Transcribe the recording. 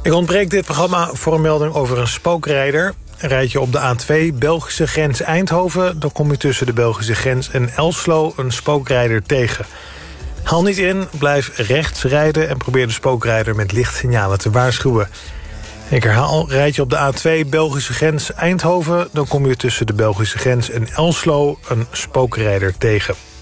Ik ontbreek dit programma voor een melding over een spookrijder. Rijd je op de A2 Belgische grens Eindhoven... dan kom je tussen de Belgische grens en Elslo een spookrijder tegen. Haal niet in, blijf rechts rijden... en probeer de spookrijder met lichtsignalen te waarschuwen. Ik herhaal, rijd je op de A2 Belgische grens Eindhoven... dan kom je tussen de Belgische grens en Elslo een spookrijder tegen.